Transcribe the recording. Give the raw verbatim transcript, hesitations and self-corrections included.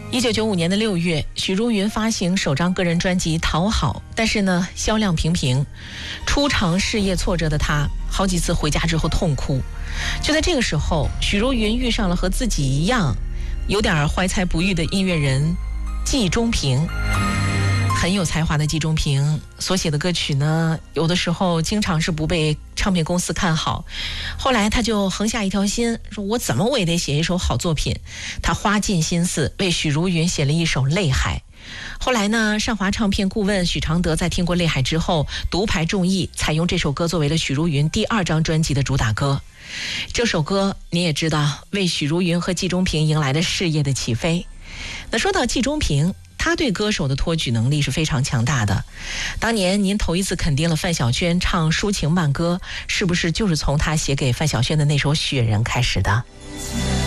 一九九五年的六月，许茹芸发行首张个人专辑《讨好》，但是呢，销量平平。初尝事业挫折的她，好几次回家之后痛哭。就在这个时候，许茹芸遇上了和自己一样有点怀才不遇的音乐人季中平。很有才华的季中平所写的歌曲呢，有的时候经常是不被唱片公司看好。后来他就横下一条心，说我怎么我也得写一首好作品。他花尽心思为许茹芸写了一首《泪海》。后来呢，上华唱片顾问许常德在听过《泪海》之后，独排众议，采用这首歌作为了许茹芸第二张专辑的主打歌。这首歌你也知道，为许茹芸和季中平迎来了事业的起飞。那说到季中平，他对歌手的托举能力是非常强大的。当年您头一次肯定了范晓萱唱抒情慢歌，是不是就是从他写给范晓萱的那首《雪人》开始的？